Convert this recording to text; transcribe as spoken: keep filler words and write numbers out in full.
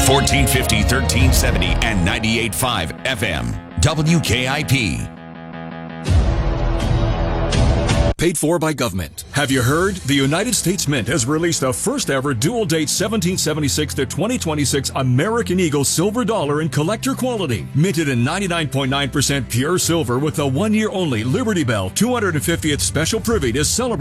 fourteen fifty, thirteen seventy, and ninety-eight point five F M. W K I P. Paid for by government. Have you heard? The United States Mint has released the first ever dual date seventeen seventy-six to twenty twenty-six American Eagle silver dollar in collector quality. Minted in ninety-nine point nine percent pure silver with the one year only Liberty Bell two hundred fiftieth special privy to celebrate